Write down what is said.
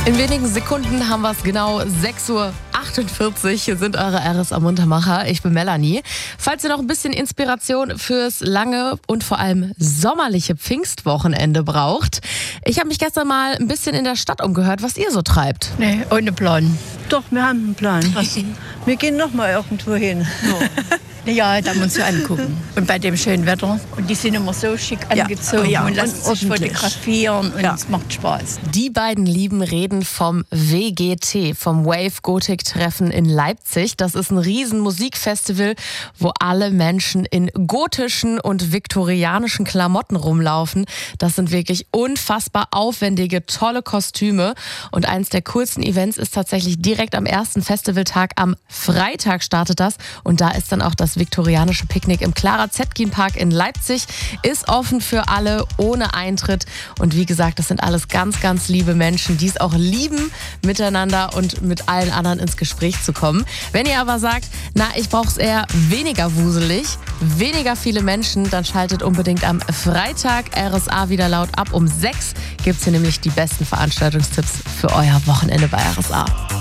In wenigen Sekunden haben wir es genau 6:48 Uhr. Hier sind eure RSA Muntermacher. Ich bin Melanie. Falls ihr noch ein bisschen Inspiration fürs lange und vor allem sommerliche Pfingstwochenende braucht. Ich habe mich gestern mal ein bisschen in der Stadt umgehört, was ihr so treibt. Nee, ohne Plan. Doch, wir haben einen Plan. Wir gehen noch mal irgendwo hin. Ja, da muss wir angucken. Und bei dem schönen Wetter. Und die sind immer so schick angezogen und lassen sich fotografieren und es macht Spaß. Die beiden Lieben reden vom WGT, vom Wave Gothic Treffen in Leipzig. Das ist ein riesen Musikfestival, wo alle Menschen in gotischen und viktorianischen Klamotten rumlaufen. Das sind wirklich unfassbar aufwendige, tolle Kostüme. Und eins der coolsten Events ist tatsächlich direkt am ersten Festivaltag. Am Freitag startet das. Und da ist dann auch das viktorianische Picknick im Clara-Zetkin-Park in Leipzig. Ist offen für alle, ohne Eintritt. Und wie gesagt, das sind alles ganz, ganz liebe Menschen, die es auch lieben, miteinander und mit allen anderen ins Gespräch zu kommen. Wenn ihr aber sagt, ich brauche es eher weniger wuselig, weniger viele Menschen, dann schaltet unbedingt am Freitag RSA wieder laut ab. Um 6 gibt es hier nämlich die besten Veranstaltungstipps für euer Wochenende bei RSA.